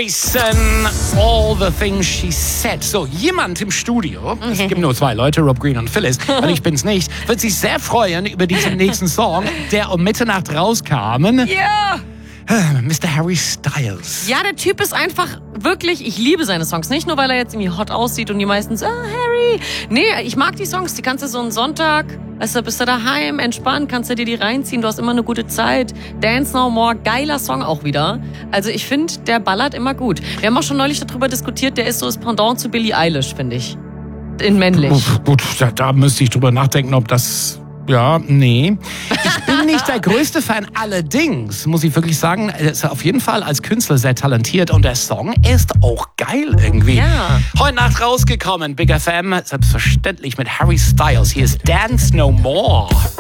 Harrison, All the Things She Said. So, jemand im Studio, es gibt nur 2 Leute, Rob Green und Phyllis, und ich bin's nicht, wird sich sehr freuen über diesen nächsten Song, der um Mitternacht rauskam. Ja! Mr. Harry Styles. Ja, der Typ ist einfach wirklich, ich liebe seine Songs. Nicht nur, weil er jetzt irgendwie hot aussieht und die meisten so, Harry. Nee, ich mag die Songs, die kannst du so einen Sonntag, weißt du, bist du daheim, entspannt, kannst du dir die reinziehen, du hast immer eine gute Zeit. Dance No More, geiler Song auch wieder. Also ich finde, der ballert immer gut. Wir haben auch schon neulich darüber diskutiert, der ist so das Pendant zu Billie Eilish, finde ich. In männlich. Gut, da müsste ich drüber nachdenken, ob das... Ja, nee. Ich bin nicht der größte Fan. Allerdings muss ich wirklich sagen, er ist auf jeden Fall als Künstler sehr talentiert und der Song ist auch geil irgendwie. Ja. Heute Nacht rausgekommen, Big FM, selbstverständlich mit Harry Styles. Hier ist Dance No More.